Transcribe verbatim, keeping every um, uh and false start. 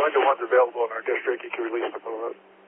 the ones available in our district, you can release the boat.